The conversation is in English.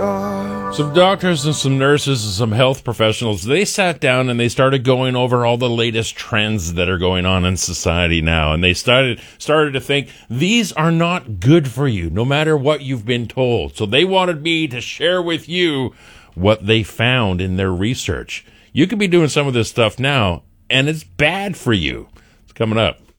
Some doctors and some nurses and some health professionals, they sat down and they started going over all the latest trends that are going on in society now. And they started to think, these are not good for you, no matter what you've been told. So they wanted me to share with you what they found in their research. You could be doing some of this stuff now, and it's bad for you. It's coming up.